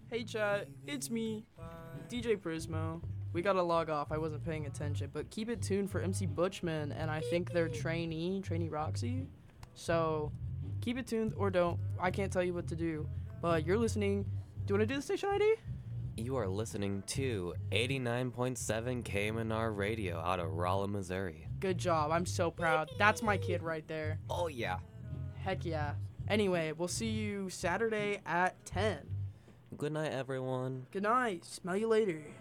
Hey chat, it's me, DJ Prismo. We gotta log off, I wasn't paying attention, but keep it tuned for MC Butchman and I think their trainee Roxy. So keep it tuned or don't. I can't tell you what to do, but you're listening. Do you wanna do the station ID? You are listening to 89.7 KMNR Radio out of Rolla, Missouri. Good job, I'm so proud. That's my kid right there. Oh, yeah. Heck yeah. Anyway, we'll see you Saturday at 10. Good night, everyone. Good night, smell you later.